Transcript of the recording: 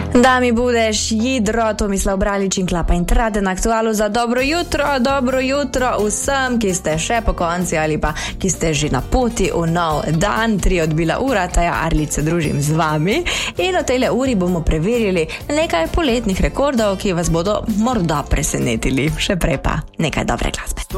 Da mi budeš Jidro, Tomislav Bralič in Klapa in Trade na Aktualu za dobro jutro vsem, ki ste še po konci ali pa ki ste že na poti v nov dan. 3 odbila ura, Taja Arlič se družim z vami in v tejle uri bomo preverili nekaj poletnih rekordov, ki vas bodo morda presenetili. Še prej pa nekaj dobre glasbe.